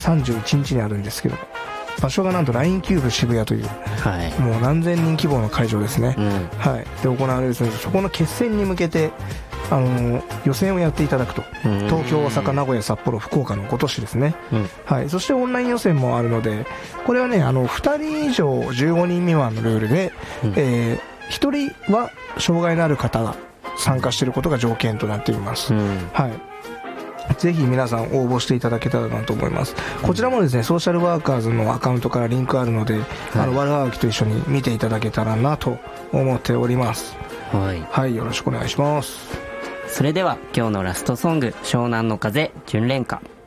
31日にあるんですけど、場所がなんと LINE キューブ渋谷という、 はい、 もう何千人規模の会場ですね、 うん、 はい、で行われるので、そこの決戦に向けて予選をやっていただくと、東京、大阪、名古屋、札幌、福岡の5都市ですね、うん、はい、そしてオンライン予選もあるので、これはね2人以上15人未満のルールで、うん、1人は障害のある方が参加していることが条件となっています、うん、はい、ぜひ皆さん応募していただけたらなと思います。こちらもですね、ソーシャルワーカーズのアカウントからリンクあるので、はい、悪あがきと一緒に見ていただけたらなと思っております。はい、はい、よろしくお願いします。 それでは今日のラストソング、湘南の風純恋歌。